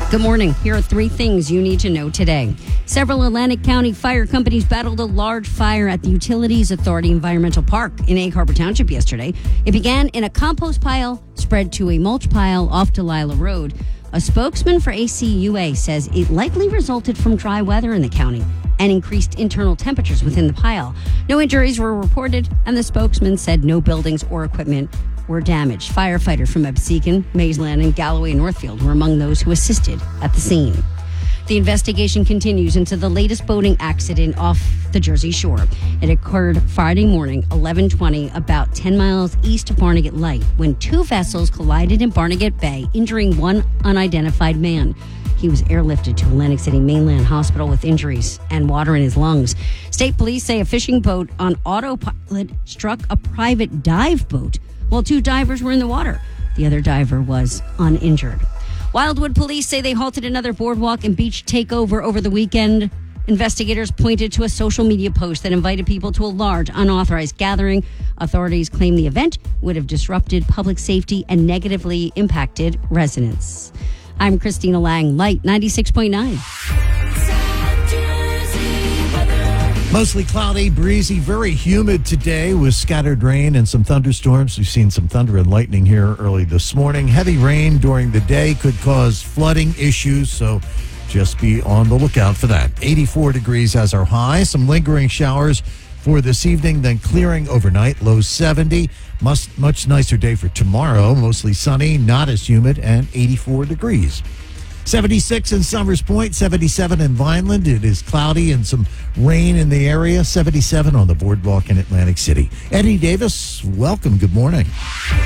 Good morning. Here are three things you need to know today. Several Atlantic County fire companies battled a large fire at the Utilities Authority Environmental Park in Egg Harbor Township yesterday. It began in a compost pile, spread to a mulch pile off Delilah Road. A spokesman for ACUA says it likely resulted from dry weather in the county and increased internal temperatures within the pile. No injuries were reported, and the spokesman said no buildings or equipment were damaged. Firefighters from Absecon, Maysland, and Galloway Northfield were among those who assisted at the scene. The investigation continues into the latest boating accident off the Jersey Shore. It occurred Friday morning, 11:20, about 10 miles east of Barnegat Light, when two vessels collided in Barnegat Bay, injuring one unidentified man. He was airlifted to Atlantic City Mainland Hospital with injuries and water in his lungs. State police say a fishing boat on autopilot struck a private dive boat while two divers were in the water. The other diver was uninjured. Wildwood police say they halted another boardwalk and beach takeover over the weekend. Investigators pointed to a social media post that invited people to a large, unauthorized gathering. Authorities claim the event would have disrupted public safety and negatively impacted residents. I'm Christina Lang, Light 96.9. Mostly cloudy, breezy, very humid today with scattered rain and some thunderstorms. We've seen some thunder and lightning here early this morning. Heavy rain during the day could cause flooding issues, so just be on the lookout for that. 84 degrees as our high. Some lingering showers for this evening, then clearing overnight. Low 70. Much nicer day for tomorrow. Mostly sunny, not as humid, and 84 degrees. 76 in Summers Point, 77 in Vineland. It is cloudy and some rain in the area. 77 on the boardwalk in Atlantic City. Eddie Davis, welcome. Good morning.